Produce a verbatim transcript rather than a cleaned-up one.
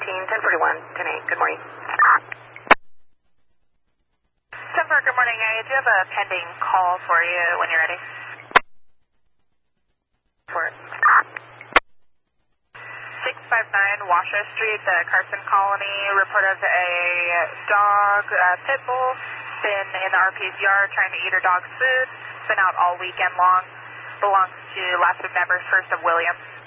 fourteen, ten forty-one, ten eight. Good morning. ten four, good morning. I do have a pending call for you when you're ready. For it. six five nine Washoe Street, the Carson Colony. Report of a dog, uh, pit bull, been in the R P's yard trying to eat her dog's food. Been out all weekend long. Belongs to last of members, first of William.